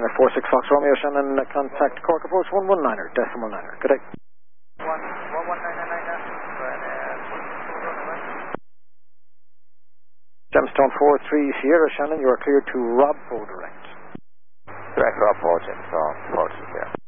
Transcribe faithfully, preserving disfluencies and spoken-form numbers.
Niner four six Fox Romeo Shannon, uh, contact Cork approach one one niner, decimal niner. Good day. one one nine nine nine. Gemstone four three Sierra Shannon, you are cleared to Rob Poe direct. Direct Rob Poe, Gemstone four three Sierra.